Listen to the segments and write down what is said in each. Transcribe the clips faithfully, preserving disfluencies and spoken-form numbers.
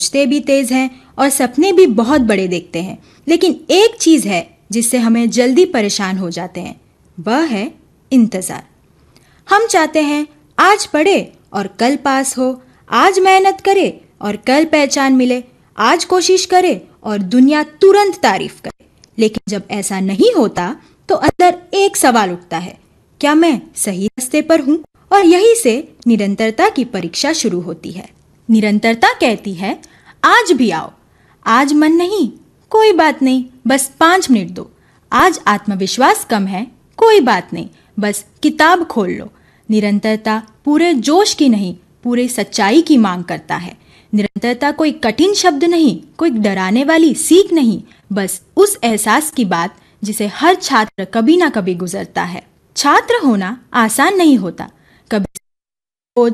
सोचते भी तेज हैं और सपने भी बहुत बड़े देखते हैं, लेकिन एक चीज है जिससे हमें जल्दी परेशान हो जाते हैं, वह है इंतजार। हम चाहते हैं आज पढ़े और कल पास हो, आज मेहनत करे और कल पहचान मिले, आज कोशिश करे और दुनिया तुरंत तारीफ करे। लेकिन जब ऐसा नहीं होता तो अंदर एक सवाल उठता है, क्या मैं सही रास्ते पर हूँ? और यही से निरंतरता की परीक्षा शुरू होती है। निरंतरता कहती है, आज भी आओ, आज मन नहीं, कोई बात नहीं, बस पांच मिनट दो। आज आत्मविश्वास कम है, कोई बात नहीं, बस किताब खोल लो। निरंतरता पूरे जोश की नहीं, पूरे सच्चाई की मांग करता है। निरंतरता कोई कठिन शब्द नहीं, कोई डराने वाली सीख नहीं, बस उस एहसास की बात जिसे हर छात्र कभी ना कभी गुजरता है। छात्र होना आसान नहीं होता, कभी रोज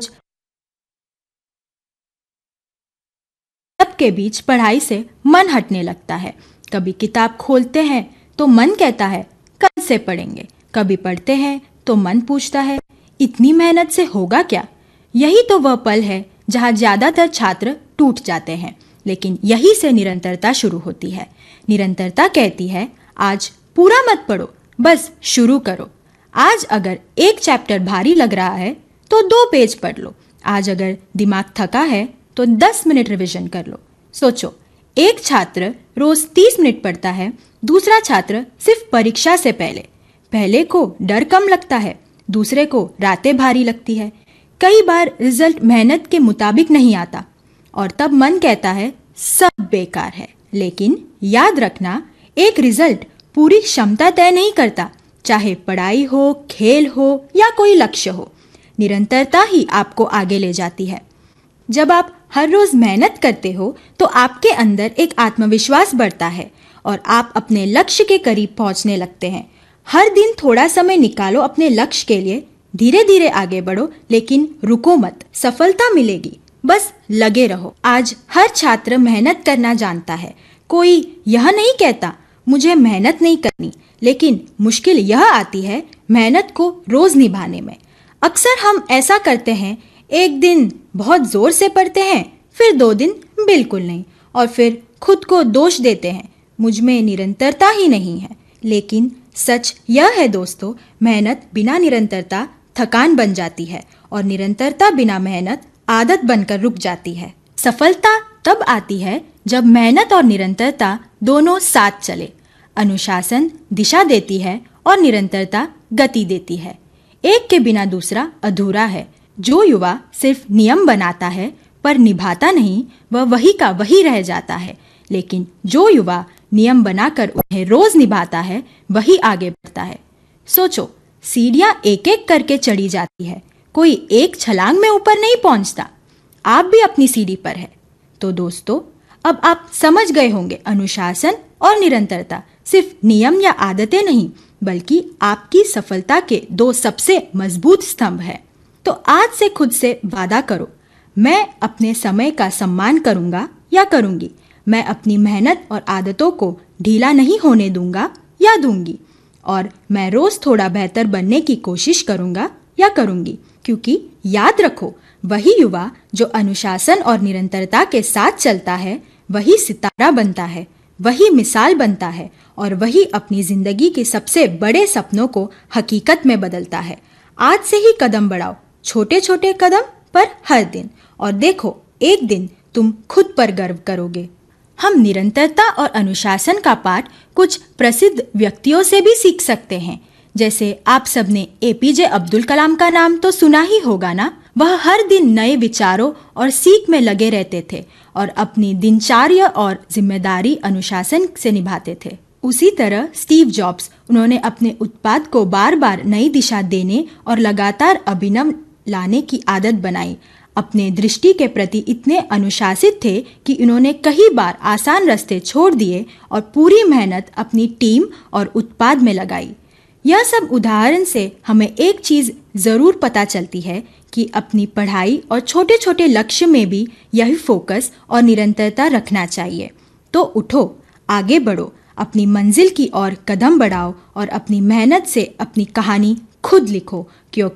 सबके बीच पढ़ाई से मन हटने लगता है। कभी किताब खोलते हैं तो मन कहता है कल से पढ़ेंगे, कभी पढ़ते हैं तो मन पूछता है इतनी मेहनत से होगा क्या? यही तो वह पल है जहाँ ज्यादातर छात्र टूट जाते हैं। लेकिन यही से निरंतरता शुरू होती है। निरंतरता कहती है, आज पूरा मत पढ़ो, बस शुरू करो। आज अगर एक चैप्टर भारी लग रहा है तो दो पेज पढ़ लो। आज अगर दिमाग थका है तो दस मिनट रिवीजन कर लो। सोचो, एक छात्र रोज तीस मिनट पढ़ता है, दूसरा छात्र सिर्फ परीक्षा से पहले। पहले को डर कम लगता है, दूसरे को रातें भारी लगती है। कई बार रिजल्ट मेहनत के मुताबिक नहीं आता और तब मन कहता है सब बेकार है। लेकिन याद रखना, एक रिजल्ट पूरी क्षमता तय नहीं करता, चाहे पढ़ाई हो, खेल हो या कोई लक्ष्य हो। निरंतरता ही आपको आगे ले जाती है। जब आप हर रोज मेहनत करते हो तो आपके अंदर एक आत्मविश्वास बढ़ता है और आप अपने लक्ष्य के करीब पहुंचने लगते हैं। हर दिन थोड़ा समय निकालो अपने लक्ष्य के लिए, धीरे धीरे आगे बढ़ो, लेकिन रुको मत, सफलता मिलेगी, बस लगे रहो। आज हर छात्र मेहनत करना जानता है। कोई यह नहीं कहता मुझे मेहनत नहीं करनी, लेकिन मुश्किल यह आती है मेहनत को रोज निभाने में। अक्सर हम ऐसा करते हैं, एक दिन बहुत जोर से पढ़ते हैं, फिर दो दिन बिल्कुल नहीं, और फिर खुद को दोष देते हैं, मुझ में निरंतरता ही नहीं है। लेकिन सच यह है दोस्तों, मेहनत बिना निरंतरता थकान बन जाती है और निरंतरता बिना मेहनत आदत बनकर रुक जाती है। सफलता तब आती है जब मेहनत और निरंतरता दोनों साथ चले। अनुशासन दिशा देती है और निरंतरता गति देती है। एक के बिना दूसरा अधूरा है। जो युवा सिर्फ नियम बनाता है पर निभाता नहीं, वह वही का वही रह जाता है। लेकिन जो युवा नियम बनाकर उन्हें रोज निभाता है, वही आगे बढ़ता है। सोचो, सीढ़ियां एक एक करके चढ़ी जाती है, कोई एक छलांग में ऊपर नहीं पहुंचता। आप भी अपनी सीढ़ी पर है। तो दोस्तों, अब आप समझ गए होंगे, अनुशासन और निरंतरता सिर्फ नियम या आदतें नहीं, बल्कि आपकी सफलता के दो सबसे मजबूत स्तंभ है। तो आज से खुद से वादा करो, मैं अपने समय का सम्मान करूंगा या करूंगी। मैं अपनी मेहनत और आदतों को ढीला नहीं होने दूंगा या दूंगी। और मैं रोज थोड़ा बेहतर बनने की कोशिश करूंगा या करूंगी। क्योंकि याद रखो, वही युवा जो अनुशासन और निरंतरता के साथ चलता है, वही सितारा बनता है, वही मिसाल बनता है और वही अपनी जिंदगी के सबसे बड़े सपनों को हकीकत में बदलता है। आज से ही कदम बढ़ाओ, छोटे छोटे कदम पर हर दिन, और देखो एक दिन तुम खुद पर गर्व करोगे। हम निरंतरता और अनुशासन का पाठ कुछ प्रसिद्ध व्यक्तियों से भी सीख सकते हैं। जैसे आप सबने एपीजे अब्दुल कलाम का नाम तो सुना ही होगा ना। वह हर दिन नए विचारों और सीख में लगे रहते थे और अपनी दिनचर्या और जिम्मेदारी अनुशासन से निभाते थे। उसी तरह स्टीव जॉब्स, उन्होंने अपने उत्पाद को बार बार नई दिशा देने और लगातार अभिनव लाने की आदत बनाई। अपने दृष्टि के प्रति इतने अनुशासित थे कि उन्होंने कई बार आसान रास्ते छोड़ दिए और पूरी मेहनत अपनी टीम और उत्पाद में लगाई। यह सब उदाहरण से हमें एक चीज जरूर पता चलती है कि अपनी पढ़ाई और छोटे छोटे लक्ष्य में भी यही फोकस और निरंतरता रखना चाहिए। तो उठो, आगे बढ़ो, अपनी मंजिल की ओर कदम बढ़ाओ और अपनी मेहनत से अपनी कहानी खुद लिखो, क्योंकि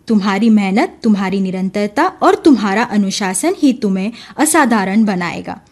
तुम्हारी मेहनत, तुम्हारी निरंतरता और तुम्हारा अनुशासन ही तुम्हें असाधारण बनाएगा।